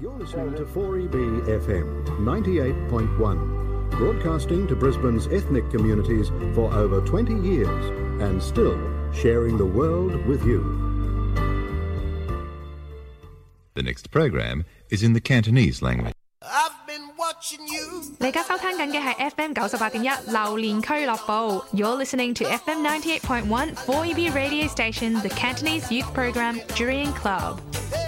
You're listening to 4EB FM 98.1, broadcasting to Brisbane's ethnic communities for over 20 years and still sharing the world with you. The next program is in the Cantonese language. I've been watching you. 你而家收聽緊嘅係 FM 98.1榴蓮俱樂部。You're listening to FM 98.1 4EB radio station, the Cantonese youth program Jurian Club.